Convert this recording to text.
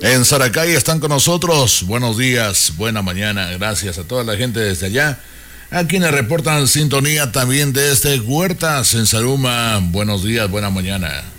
En Saracay están con nosotros. Buenos días, buena mañana. Gracias a toda la gente desde allá. A quienes reportan sintonía también desde Huertas en Zaruma. Buenos días, buena mañana.